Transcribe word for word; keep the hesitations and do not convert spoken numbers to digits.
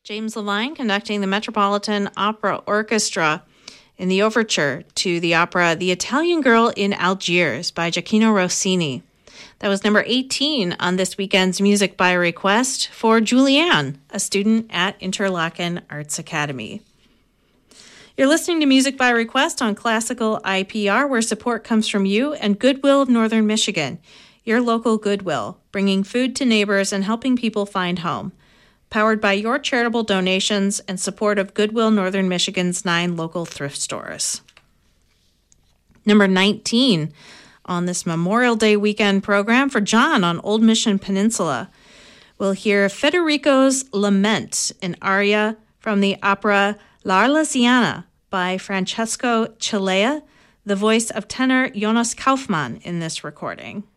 James Levine conducting the Metropolitan Opera Orchestra in the overture to the opera The Italian Girl in Algiers by Gioacchino Rossini. That was number eighteen on this weekend's Music by Request for Julianne, a student at Interlaken Arts Academy. You're listening to Music by Request on Classical I P R, where support comes from you and Goodwill of Northern Michigan, your local Goodwill, bringing food to neighbors and helping people find home. Powered by your charitable donations and support of Goodwill Northern Michigan's nine local thrift stores. Number nineteen on this Memorial Day weekend program for John on Old Mission Peninsula. We'll hear Federico's Lament, an aria from the opera L'Arlesiana by Francesco Cilea, the voice of tenor Jonas Kaufmann in this recording.